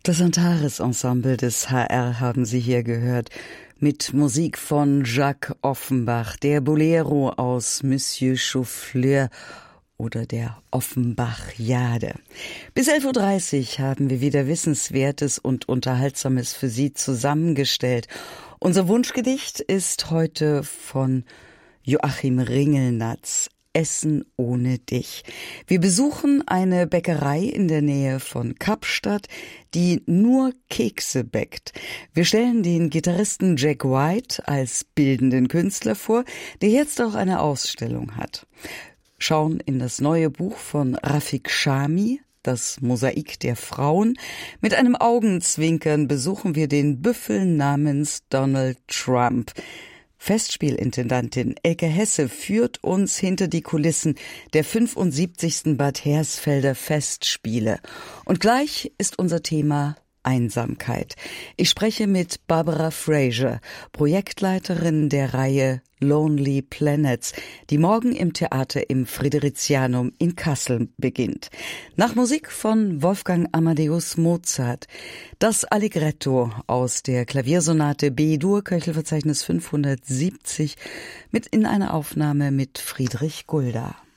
Das Antares-Ensemble des HR haben Sie hier gehört, mit Musik von Jacques Offenbach, der Bolero aus Monsieur Choufleur oder der Offenbachiade. Bis 11.30 Uhr haben wir wieder Wissenswertes und Unterhaltsames für Sie zusammengestellt. Unser Wunschgedicht ist heute von Joachim Ringelnatz. Essen ohne dich. Wir besuchen eine Bäckerei in der Nähe von Kapstadt, die nur Kekse bäckt. Wir stellen den Gitarristen Jack White als bildenden Künstler vor, der jetzt auch eine Ausstellung hat. Schauen in das neue Buch von Rafik Shami, Das Mosaik der Frauen. Mit einem Augenzwinkern besuchen wir den Büffel namens Donald Trump. Festspielintendantin Elke Hesse führt uns hinter die Kulissen der 75. Bad Hersfelder Festspiele. Und gleich ist unser Thema Einsamkeit. Ich spreche mit Barbara Fraser, Projektleiterin der Reihe Lonely Planets, die morgen im Theater im Fridericianum in Kassel beginnt. Nach Musik von Wolfgang Amadeus Mozart, das Allegretto aus der Klaviersonate B-Dur, Köchelverzeichnis 570, mit in einer Aufnahme mit Friedrich Gulda.